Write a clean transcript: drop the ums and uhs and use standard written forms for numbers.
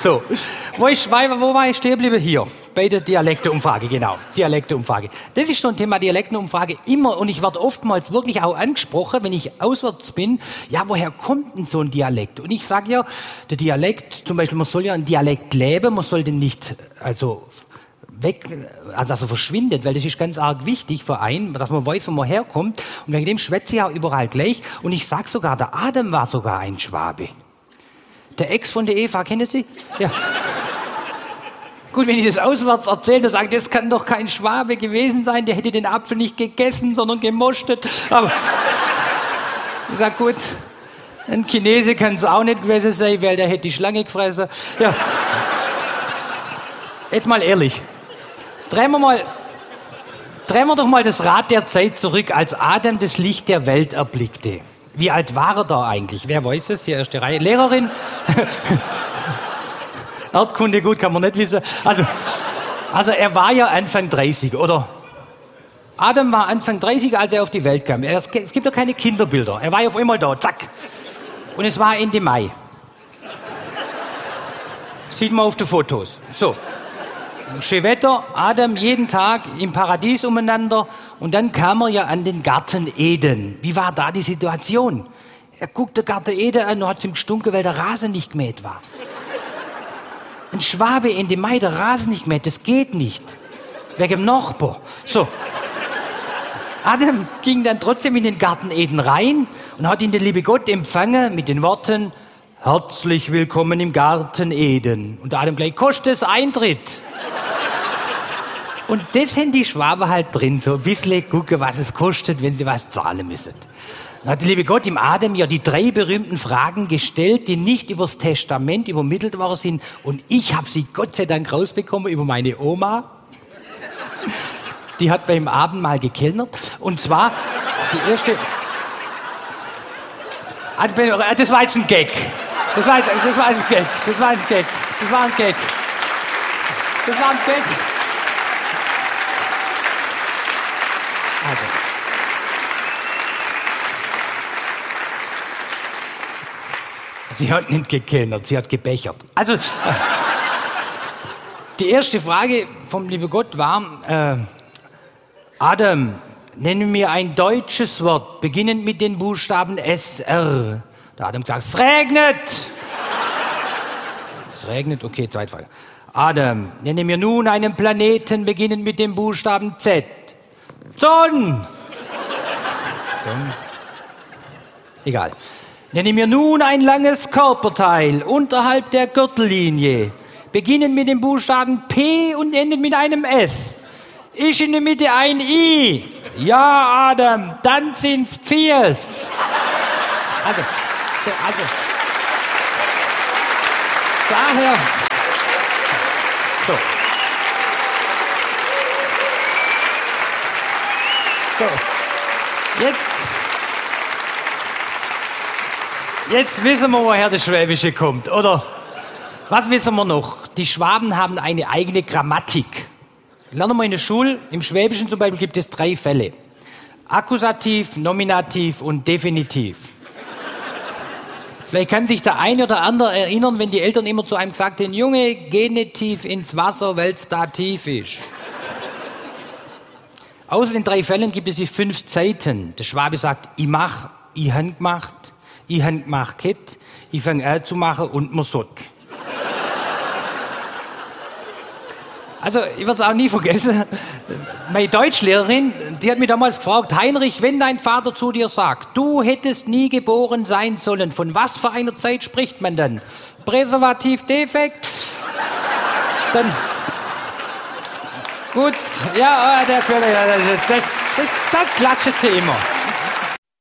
So, wo war ich stehen geblieben? Hier, bei der Dialekteumfrage, genau. Dialekteumfrage. Das ist so ein Thema, Dialekteumfrage, immer, und ich werde oftmals wirklich auch angesprochen, wenn ich auswärts bin, ja, woher kommt denn so ein Dialekt? Und ich sage ja, der Dialekt, zum Beispiel, man soll ja einen Dialekt leben, man soll den nicht, also dass er verschwindet, weil das ist ganz arg wichtig für einen, dass man weiß, wo man herkommt. Und wegen dem schwätze ich auch überall gleich. Und ich sag sogar, der Adam war sogar ein Schwabe. Der Ex von der Eva, kennen Sie? Ja. Gut, wenn ich das auswärts erzähle, dann sage ich, das kann doch kein Schwabe gewesen sein, der hätte den Apfel nicht gegessen, sondern gemostet. Aber ich sage, gut, ein Chinese kann es auch nicht gewesen sein, weil der hätte die Schlange gefressen. Ja. Jetzt mal ehrlich. Drehen wir doch mal das Rad der Zeit zurück, als Adam das Licht der Welt erblickte. Wie alt war er da eigentlich? Wer weiß es? Hier erste Reihe. Lehrerin? Erdkunde, gut, kann man nicht wissen. Also er war ja Anfang 30, oder? Adam war Anfang 30, als er auf die Welt kam. Es gibt ja keine Kinderbilder. Er war ja auf einmal da, zack. Und es war Ende Mai. Sieht man auf den Fotos. So. Schön Wetter, Adam jeden Tag im Paradies umeinander, und dann kam er ja an den Garten Eden. Wie war da die Situation? Er guckt den Garten Eden an und hat es ihm gestunken, weil der Rasen nicht gemäht war. Ein Schwabe Ende Mai, der Rasen nicht gemäht, das geht nicht. Wegen dem Nachbar. So. Adam ging dann trotzdem in den Garten Eden rein und hat ihn der liebe Gott empfangen mit den Worten: Herzlich willkommen im Garten Eden. Und der Adam gleich: Kostet es Eintritt? Und das haben die Schwaben halt drin, so ein bisschen gucken, was es kostet, wenn sie was zahlen müssen. Dann hat der liebe Gott im Adam ja die 3 berühmten Fragen gestellt, die nicht übers Testament übermittelt worden sind. Und ich habe sie Gott sei Dank rausbekommen über meine Oma. Die hat beim Abendmahl gekellnert. Und zwar die erste... Das war jetzt ein Gag. Das war ein Gag. Das war ein Gag. Also. Sie hat nicht gekellnert, sie hat gebechert. Also, die erste Frage vom lieben Gott war: Adam, nenne mir ein deutsches Wort, beginnend mit den Buchstaben SR. Der Adam sagt: es regnet. Es regnet, okay, zweite Frage. Adam, nenne mir nun einen Planeten, beginnend mit dem Buchstaben Z. Sonn. Egal. Nenne mir nun ein langes Körperteil unterhalb der Gürtellinie, beginnend mit dem Buchstaben P und endend mit einem S. Ist in der Mitte ein I. Ja, Adam, dann sind's Pfirs. Also, daher... So. So, jetzt wissen wir, woher das Schwäbische kommt, oder? Was wissen wir noch? Die Schwaben haben eine eigene Grammatik. Lernen wir in der Schule, im Schwäbischen zum Beispiel gibt es 3 Fälle. Akkusativ, Nominativ und Definitiv. Vielleicht kann sich der eine oder andere erinnern, wenn die Eltern immer zu einem gesagt haben: Junge, geh nicht tief ins Wasser, weil es da tief ist. Außer den 3 Fällen gibt es die 5 Zeiten. Der Schwabe sagt: ich mach, ich han gemacht, ich han gemacht, ich fang an zu machen und man sollt. Also, ich werde es auch nie vergessen. Meine Deutschlehrerin, die hat mich damals gefragt: Heinrich, wenn dein Vater zu dir sagt, du hättest nie geboren sein sollen, von was für einer Zeit spricht man dann? Präservativdefekt? Dann... Gut, ja, das klatschen sie immer.